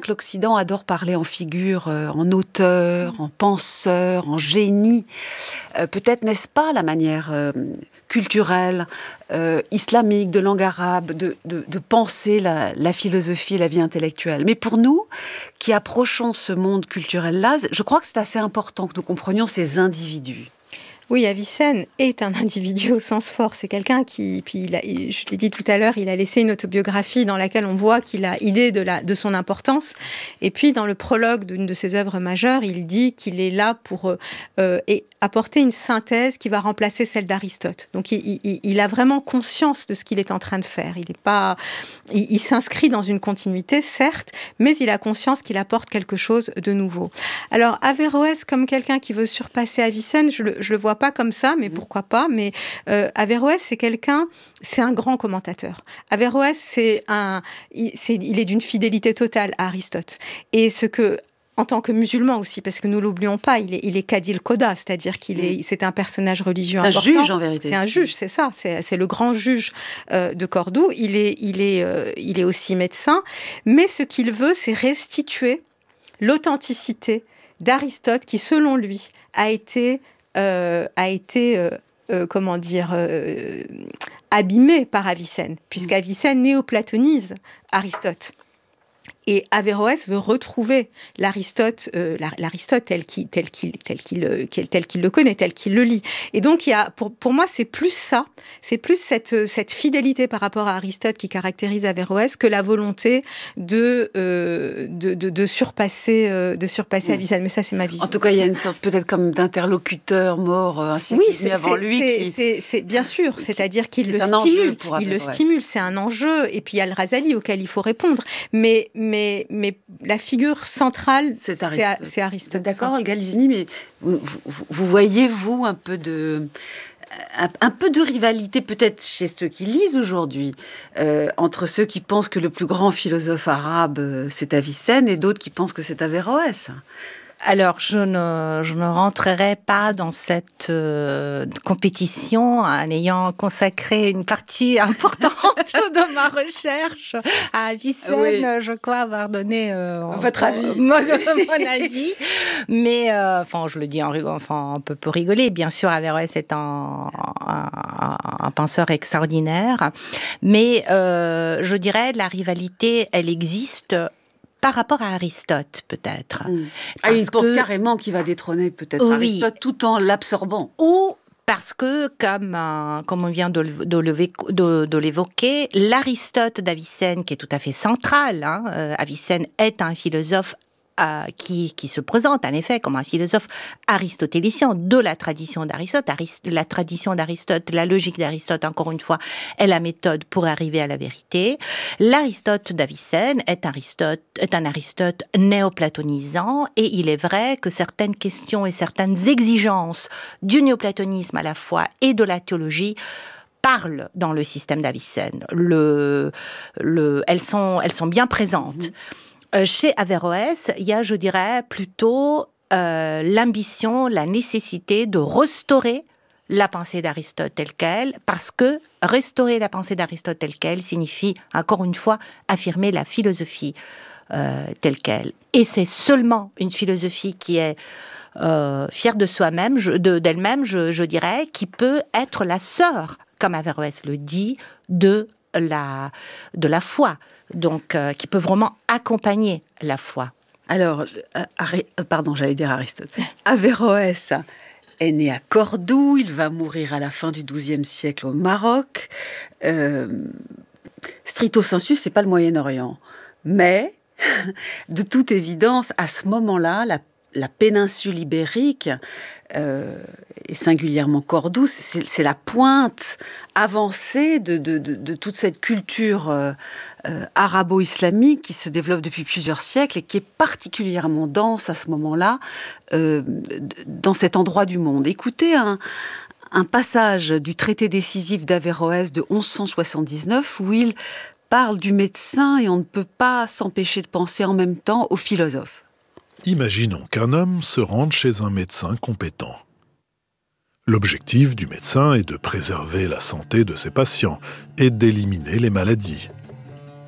que l'Occident adore parler en figure, en auteur, en penseur, en génie. Peut-être n'est-ce pas la manière culturelle, islamique, de langue arabe, de penser la philosophie et la vie intellectuelle. Mais pour nous, qui approchons ce monde culturel-là, je crois que c'est assez important que nous comprenions ces individus. Oui, Avicenne est un individu au sens fort. C'est quelqu'un qui, je l'ai dit tout à l'heure, il a laissé une autobiographie dans laquelle on voit qu'il a idée de son importance. Et puis, dans le prologue d'une de ses œuvres majeures, il dit qu'il est là pour apporter une synthèse qui va remplacer celle d'Aristote. Donc, il a vraiment conscience de ce qu'il est en train de faire. Il s'inscrit dans une continuité, certes, mais il a conscience qu'il apporte quelque chose de nouveau. Alors, Averroès, comme quelqu'un qui veut surpasser Avicenne, je le vois pas comme ça, mais pourquoi pas. Mais Averroès, c'est un grand commentateur. Averroès, il est d'une fidélité totale à Aristote. Et en tant que musulman aussi, parce que nous l'oublions pas, il est Qadil Qoda, c'est-à-dire c'est un personnage religieux important. C'est un juge en vérité. C'est un juge, c'est ça. C'est le grand juge de Cordoue. Il est aussi médecin, mais ce qu'il veut, c'est restituer l'authenticité d'Aristote, qui selon lui a été abîmé par Avicenne, puisqu'Avicenne néoplatonise Aristote. Et Averroès veut retrouver l'Aristote tel qu'il le connaît, tel qu'il le lit. Et donc, pour moi, c'est plus ça, c'est plus cette fidélité par rapport à Aristote qui caractérise Averroès que la volonté de surpasser Avicenne. Mais ça, c'est ma vision. En tout cas, il y a une sorte peut-être comme d'interlocuteur mort un siècle avant lui. C'est bien sûr, c'est-à-dire qu'il le stimule. Il le stimule, c'est un enjeu. Et puis, il y a le Razali auquel il faut répondre. Mais la figure centrale, c'est Aristote. D'accord, Galizini, mais vous voyez, vous, un peu de rivalité peut-être chez ceux qui lisent aujourd'hui, entre ceux qui pensent que le plus grand philosophe arabe, c'est Avicenne, et d'autres qui pensent que c'est Averroès. Alors, je ne rentrerai pas dans cette compétition en ayant consacré une partie importante de ma recherche à Avicenne. Oui. Je crois avoir donné votre avis. Mon avis. Mais, je le dis en rigolant, on peut rigoler. Bien sûr, Averroès est un penseur extraordinaire. Mais je dirais, la rivalité, elle existe par rapport à Aristote, peut-être. Il pense carrément qu'il va détrôner peut-être Aristote tout en l'absorbant. Ou parce que, comme on vient de l'évoquer, l'Aristote d'Avicenne, qui est tout à fait central, Avicenne est un philosophe qui se présente en effet comme un philosophe aristotélicien de la tradition d'Aristote. La tradition d'Aristote, la logique d'Aristote, encore une fois, est la méthode pour arriver à la vérité. L'Aristote d'Avicenne est un Aristote néoplatonisant, et il est vrai que certaines questions et certaines exigences du néoplatonisme à la fois et de la théologie parlent dans le système d'Avicenne. Elles sont bien présentes. Chez Averroès, il y a, je dirais, plutôt l'ambition, la nécessité de restaurer la pensée d'Aristote telle qu'elle, parce que restaurer la pensée d'Aristote telle qu'elle signifie, encore une fois, affirmer la philosophie telle qu'elle. Et c'est seulement une philosophie qui est fière de soi-même, d'elle-même, je dirais, qui peut être la sœur, comme Averroès le dit, de la foi. Donc, qui peut vraiment accompagner la foi. Alors, j'allais dire Aristote. Averroès est né à Cordoue, il va mourir à la fin du XIIe siècle au Maroc. Stricto sensu, c'est pas le Moyen-Orient. Mais, de toute évidence, à ce moment-là, la péninsule ibérique, et singulièrement Cordoue, c'est la pointe avancée de toute cette culture arabo-islamique qui se développe depuis plusieurs siècles et qui est particulièrement dense à ce moment-là dans cet endroit du monde. Écoutez un passage du traité décisif d'Averroès de 1179 où il parle du médecin, et on ne peut pas s'empêcher de penser en même temps au philosophe. Imaginons qu'un homme se rende chez un médecin compétent. L'objectif du médecin est de préserver la santé de ses patients et d'éliminer les maladies.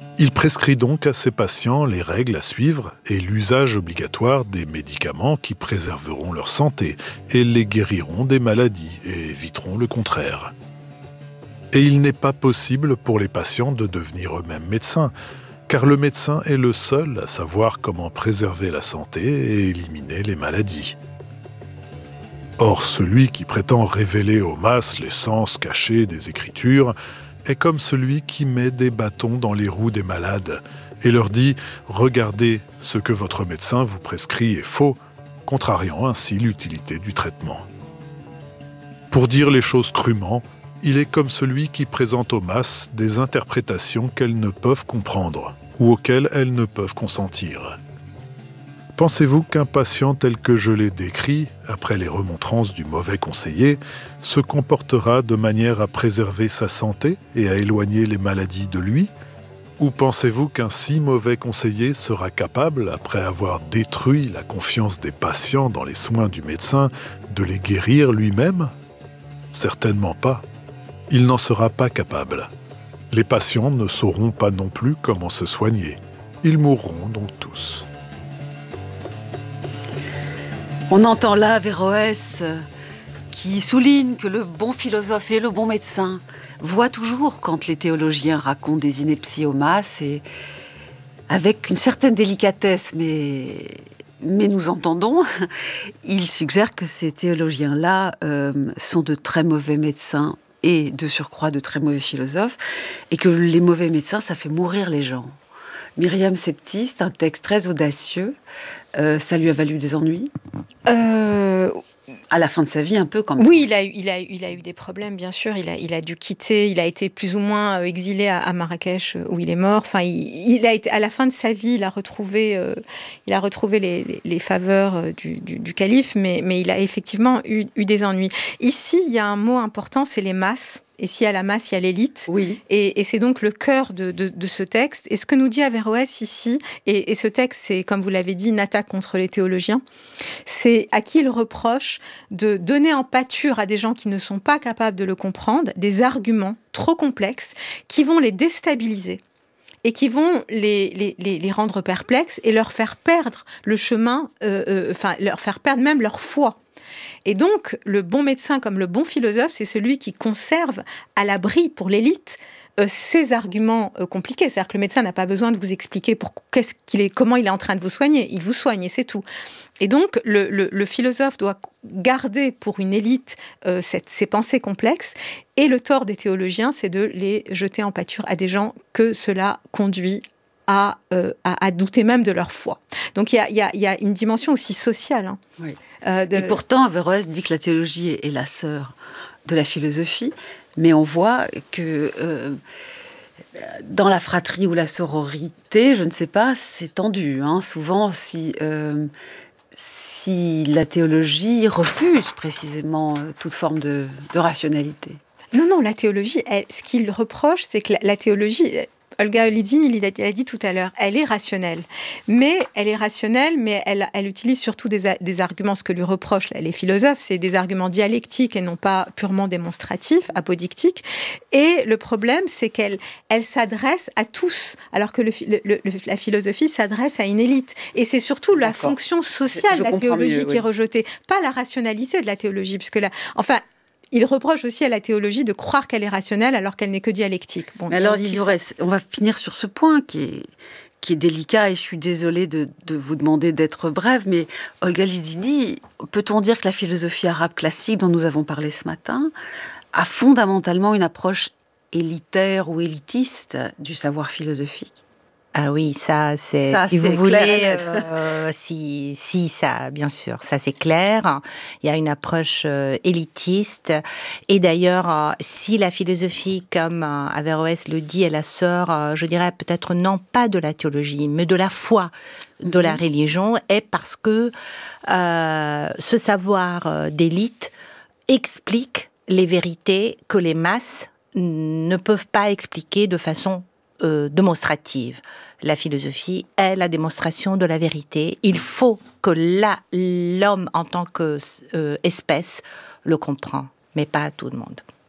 Il prescrit donc à ses patients les règles à suivre et l'usage obligatoire des médicaments qui préserveront leur santé et les guériront des maladies et éviteront le contraire. Et il n'est pas possible pour les patients de devenir eux-mêmes médecins, car le médecin est le seul à savoir comment préserver la santé et éliminer les maladies. Or, celui qui prétend révéler aux masses les sens cachés des Écritures est comme celui qui met des bâtons dans les roues des malades et leur dit « Regardez, ce que votre médecin vous prescrit est faux », contrariant ainsi l'utilité du traitement. Pour dire les choses crûment, il est comme celui qui présente aux masses des interprétations qu'elles ne peuvent comprendre ou auxquelles elles ne peuvent consentir. Pensez-vous qu'un patient tel que je l'ai décrit, après les remontrances du mauvais conseiller, se comportera de manière à préserver sa santé et à éloigner les maladies de lui ? Ou pensez-vous qu'un si mauvais conseiller sera capable, après avoir détruit la confiance des patients dans les soins du médecin, de les guérir lui-même ? Certainement pas. Il n'en sera pas capable. Les patients ne sauront pas non plus comment se soigner. Ils mourront donc tous. On entend là Averroès qui souligne que le bon philosophe et le bon médecin voient toujours quand les théologiens racontent des inepties aux masses et avec une certaine délicatesse, mais nous entendons, il suggère que ces théologiens-là sont de très mauvais médecins et de surcroît de très mauvais philosophes, et que les mauvais médecins, ça fait mourir les gens. Myriam Septiste, un texte très audacieux, ça lui a valu des ennuis à la fin de sa vie, un peu quand même. Oui, il a eu des problèmes, bien sûr. Il a dû quitter. Il a été plus ou moins exilé à Marrakech, où il est mort. Enfin, il a été à la fin de sa vie, il a retrouvé les faveurs du calife, mais il a effectivement eu des ennuis. Ici, il y a un mot important, c'est les masses. Et s'il y a la masse, il y a l'élite. Oui. Et c'est donc le cœur de ce texte. Et ce que nous dit Averroès ici, et ce texte, c'est, comme vous l'avez dit, une attaque contre les théologiens, c'est à qui il reproche de donner en pâture à des gens qui ne sont pas capables de le comprendre, des arguments trop complexes qui vont les déstabiliser et qui vont les rendre perplexes et leur faire perdre le chemin, leur faire perdre même leur foi. Et donc, le bon médecin comme le bon philosophe, c'est celui qui conserve à l'abri pour l'élite ces arguments compliqués. C'est-à-dire que le médecin n'a pas besoin de vous expliquer comment il est en train de vous soigner. Il vous soigne et c'est tout. Et donc, le philosophe doit garder pour une élite ces pensées complexes. Et le tort des théologiens, c'est de les jeter en pâture à des gens que cela conduit à douter même de leur foi. Donc, il y a une dimension aussi sociale. Hein. Oui. Et pourtant, Averroès dit que la théologie est la sœur de la philosophie, mais on voit que dans la fratrie ou la sororité, je ne sais pas, c'est tendu. Hein. Souvent, si la théologie refuse précisément toute forme de rationalité. Non, la théologie, ce qu'il reproche, c'est que la théologie... Olga Olidzine, il a dit tout à l'heure, elle est rationnelle. Mais elle utilise surtout des arguments, ce que lui reprochent les philosophes, c'est des arguments dialectiques et non pas purement démonstratifs, apodictiques. Et le problème, c'est qu'elle s'adresse à tous, alors que la philosophie s'adresse à une élite. Et c'est surtout la fonction sociale de la théologie qui est rejetée, pas la rationalité de la théologie, puisque il reproche aussi à la théologie de croire qu'elle est rationnelle alors qu'elle n'est que dialectique. Bon, mais alors, on va finir sur ce point qui est délicat et je suis désolée de vous demander d'être brève, mais Olga Lizzini, peut-on dire que la philosophie arabe classique dont nous avons parlé ce matin a fondamentalement une approche élitaire ou élitiste du savoir philosophique ? Ah oui, ça c'est si vous voulez, ça, bien sûr, ça c'est clair. Il y a une approche élitiste. Et d'ailleurs, si la philosophie, comme Averroès le dit, est la sœur, je dirais peut-être non pas de la théologie, mais de la foi, de la religion, est parce que ce savoir d'élite explique les vérités que les masses ne peuvent pas expliquer de façon démonstrative. La philosophie est la démonstration de la vérité. Il faut que l'homme en tant qu'espèce le comprend, mais pas tout le monde.